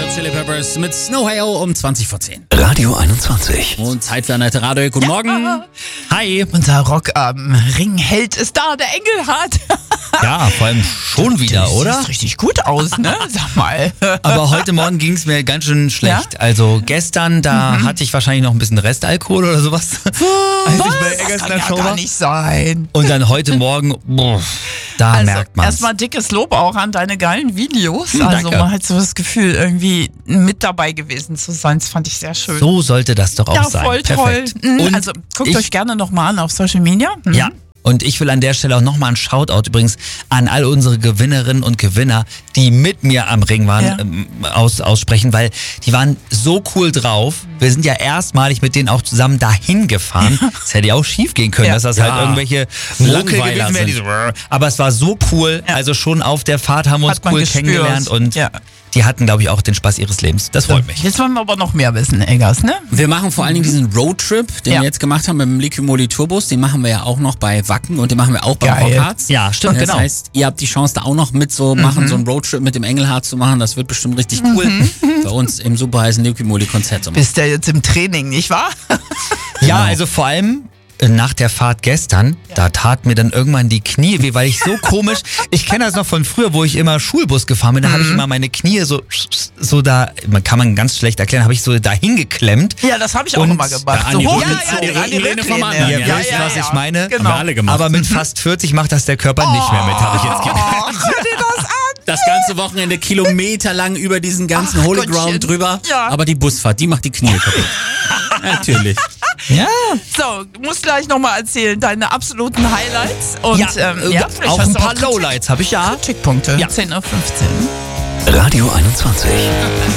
Chili Peppers mit Snow Hail um 20 vor 10. Radio 21. Und Zeit für Annette Radio. Guten Morgen. Hi. Unser Rock-Ringheld ist da, der Engelhardt. Ja, vor allem schon wieder, oder? Sieht richtig gut aus, ne? Sag mal. Aber heute Morgen ging es mir ganz schön schlecht. Ja? Also gestern, da hatte ich wahrscheinlich noch ein bisschen Restalkohol oder sowas. Als ich bei Eggers in der Show war. Gar nicht sein. Und dann heute Morgen, da merkt man es. Erstmal dickes Lob auch an deine geilen Videos. Danke. Man hat so das Gefühl, irgendwie mit dabei gewesen zu sein. Das fand ich sehr schön. So sollte das doch auch sein. Ja, voll Perfekt. toll. Und also guckt euch gerne nochmal an auf Social Media. Ja. Und ich will an der Stelle auch nochmal einen Shoutout übrigens an all unsere Gewinnerinnen und Gewinner, die mit mir am Ring waren, aussprechen, weil die waren so cool drauf. Wir sind ja erstmalig mit denen auch zusammen dahin gefahren. Das hätte ja auch schief gehen können, dass das halt irgendwelche Muckel gewesen wären. Aber es war so cool. Ja. Also schon auf der Fahrt haben wir uns cool kennengelernt und die hatten, glaube ich, auch den Spaß ihres Lebens. Das freut mich. Jetzt wollen wir aber noch mehr wissen, Eggers, ne? Wir machen vor allen Dingen diesen Roadtrip, den wir jetzt gemacht haben mit dem Liqui-Moly Turbos. Den machen wir ja auch noch bei Wacken und den machen wir auch bei Rockharz. Ja, stimmt, das heißt, ihr habt die Chance, da auch noch mit so machen, so einen Roadtrip mit dem Engelhardt zu machen. Das wird bestimmt richtig cool. Bei uns im super heißen Liqui-Moly Konzert. Bist ja jetzt im Training, nicht wahr? Ja, also vor allem nach der Fahrt gestern, da tat mir dann irgendwann die Knie weh, weil ich so komisch, ich kenne das noch von früher, wo ich immer Schulbus gefahren bin, da habe ich immer meine Knie so da, kann man ganz schlecht erklären, habe ich so da hingeklemmt. Ja, das habe ich auch immer gemacht. So hochgezogen. Ihr wisst, was ich meine. Genau. Haben wir alle gemacht. Aber mit fast 40 macht das der Körper nicht mehr mit, habe ich jetzt gemerkt. Hör dir das an. Das ganze Wochenende kilometerlang über diesen ganzen Holy Ground drüber. Ja. Aber die Busfahrt, die macht die Knie kaputt. Natürlich. Ja. So, du musst gleich nochmal erzählen, deine absoluten Highlights. Und auch ein paar Lowlights habe ich Kritikpunkte. 10:15 Uhr. Radio 21.